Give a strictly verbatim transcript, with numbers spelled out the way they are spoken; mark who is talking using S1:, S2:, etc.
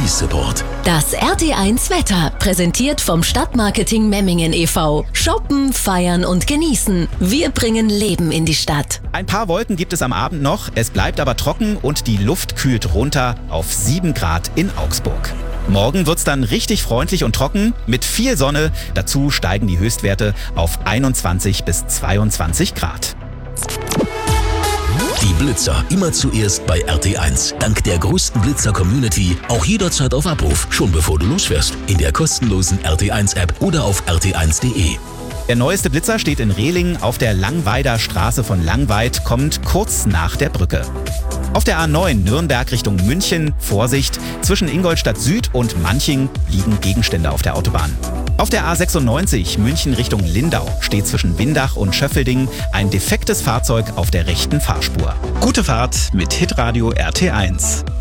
S1: Service-Support.
S2: Das R T eins Wetter, präsentiert vom Stadtmarketing Memmingen e V Shoppen, feiern und genießen. Wir bringen Leben in die Stadt.
S3: Ein paar Wolken gibt es am Abend noch, es bleibt aber trocken und die Luft kühlt runter auf sieben Grad in Augsburg. Morgen wird's dann richtig freundlich und trocken mit viel Sonne. Dazu steigen die Höchstwerte auf einundzwanzig bis zweiundzwanzig Grad.
S1: Die Blitzer immer zuerst bei R T eins. Dank der größten Blitzer-Community auch jederzeit auf Abruf, schon bevor du losfährst. In der kostenlosen R T eins App oder auf r t eins punkt d e.
S3: Der neueste Blitzer steht in Rehling auf der Langweider Straße von Langweid, kommt kurz nach der Brücke. Auf der A neun Nürnberg Richtung München, Vorsicht, zwischen Ingolstadt Süd und Manching liegen Gegenstände auf der Autobahn. Auf der A sechsundneunzig München Richtung Lindau steht zwischen Windach und Schöffelding ein defektes Fahrzeug auf der rechten Fahrspur. Gute Fahrt mit Hitradio R T eins.